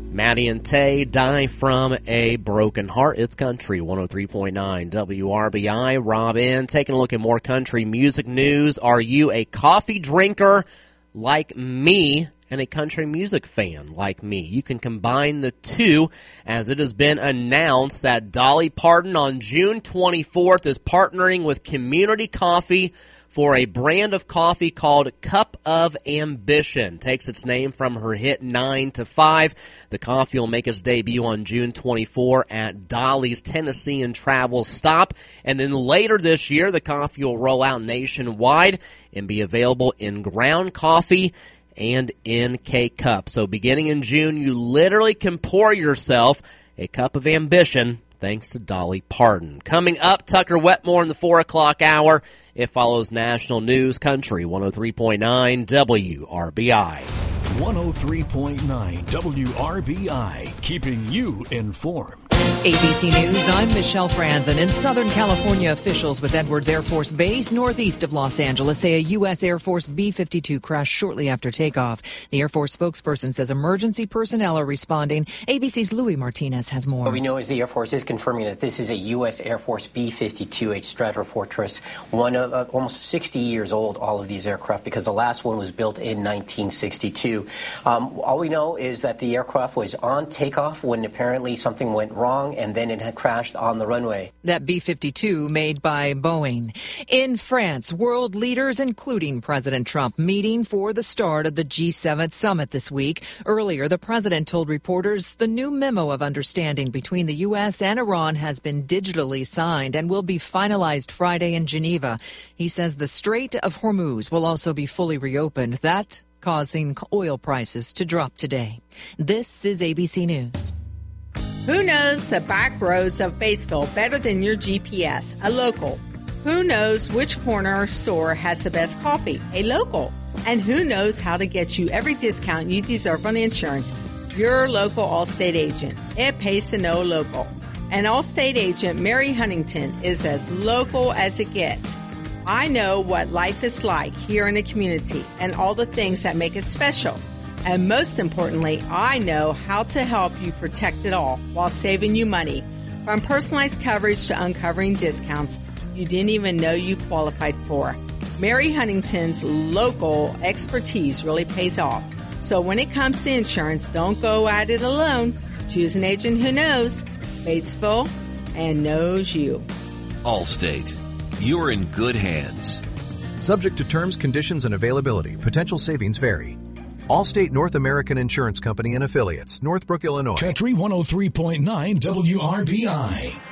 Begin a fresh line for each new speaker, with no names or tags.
Maddie and Tay, Die from a Broken Heart. It's Country 103.9 WRBI. Rob in, taking a look at more country music news. Are you a coffee drinker like me and a country music fan like me? You can combine the two, as it has been announced that Dolly Parton on June 24th is partnering with Community Coffee for a brand of coffee called Cup of Ambition. Takes its name from her hit 9 to 5. The coffee will make its debut on June 24 at Dolly's Tennessee and Travel stop. And then later this year, the coffee will roll out nationwide and be available in ground coffee and in K-Cup. So beginning in June, you literally can pour yourself a cup of ambition thanks to Dolly Parton. Coming up, Tucker Wetmore in the 4 o'clock hour. It follows national news. Country 103.9 WRBI.
103.9 WRBI, keeping you informed.
ABC News, I'm Michelle Franzen. In Southern California, officials with Edwards Air Force Base northeast of Los Angeles say a U.S. Air Force B-52 crashed shortly after takeoff. The Air Force spokesperson says emergency personnel are responding. ABC's Louis Martinez has more.
What we know is the Air Force is confirming that this is a U.S. Air Force B-52H Stratofortress, one of almost 60 years old, all of these aircraft, because the last one was built in 1962. All we know is that the aircraft was on takeoff when apparently something went wrong, and then it had crashed on the runway.
That B-52 made by Boeing. In France, world leaders, including President Trump, meeting for the start of the G7 summit this week. Earlier, the president told reporters the new memo of understanding between the U.S. and Iran has been digitally signed and will be finalized Friday in Geneva. He says the Strait of Hormuz will also be fully reopened. That causing oil prices to drop today. This is ABC News.
Who knows the back roads of Batesville better than your GPS? A local. Who knows which corner or store has the best coffee? A local. And who knows how to get you every discount you deserve on insurance? Your local Allstate agent. It pays to know local. And Allstate agent Mary Huntington is as local as it gets. I know what life is like here in the community and all the things that make it special. And most importantly, I know how to help you protect it all while saving you money. From personalized coverage to uncovering discounts you didn't even know you qualified for. Mary Huntington's local expertise really pays off. So when it comes to insurance, don't go at it alone. Choose an agent who knows Batesville and knows you.
Allstate. You're in good hands.
Subject to terms, conditions, and availability. Potential savings vary. Allstate North American Insurance Company and Affiliates, Northbrook, Illinois.
Country 103.9 WRBI.